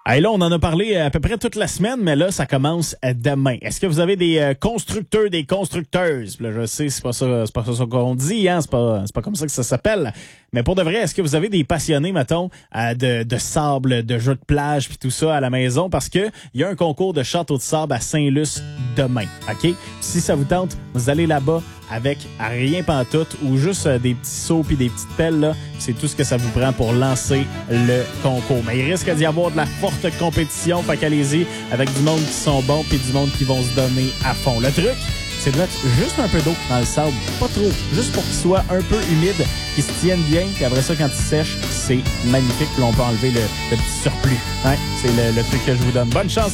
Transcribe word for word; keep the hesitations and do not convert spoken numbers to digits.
Hey, là, on en a parlé à peu près toute la semaine, mais là, ça commence demain. Est-ce que vous avez des euh, constructeurs, des constructeuses? Là, je sais, c'est pas ça, c'est pas ça qu'on dit, hein? C'est pas, c'est pas comme ça que ça s'appelle. Mais pour de vrai, est-ce que vous avez des passionnés, mettons, euh, de, de sable, de jeux de plage, puis tout ça à la maison? Parce que il y a un concours de château de sable à Saint-Luce demain, OK? Si ça vous tente, vous allez là-bas avec rien pantoute ou juste euh, des petits seaux puis des petites pelles, là. C'est tout ce que ça vous prend pour lancer le concours. Mais il risque d'y avoir de la forte compétition, fait qu'allez-y avec du monde qui sont bons puis du monde qui vont se donner à fond. Le truc, c'est de mettre juste un peu d'eau dans le sable, pas trop, juste pour qu'il soit un peu humide, qu'il se tienne bien, puis après ça, quand il sèche, c'est magnifique, puis on peut enlever le, le petit surplus. Hein? C'est le, le truc que je vous donne. Bonne chance!